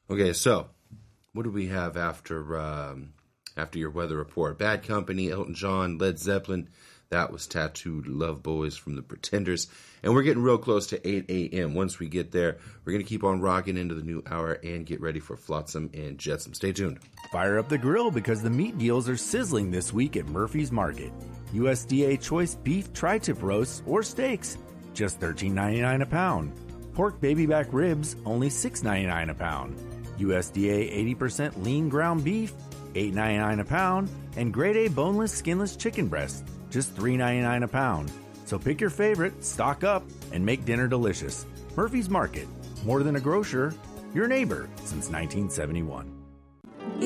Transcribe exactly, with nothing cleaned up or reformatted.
Okay, so what do we have after um, after your weather report? Bad Company, Elton John, Led Zeppelin. That was Tattooed Love Boys from the Pretenders. And we're getting real close to eight a.m. Once we get there, we're going to keep on rocking into the new hour and get ready for Flotsam and Jetsam. Stay tuned. Fire up the grill because the meat deals are sizzling this week at Murphy's Market. U S D A choice beef tri-tip roasts or steaks, just thirteen ninety-nine a pound. Pork baby back ribs, only six ninety-nine a pound. U S D A eighty percent lean ground beef, eight ninety-nine a pound. And grade A boneless, skinless chicken breast, just three ninety-nine a pound. So pick your favorite, stock up, and make dinner delicious. Murphy's Market, more than a grocer, your neighbor since nineteen seventy-one.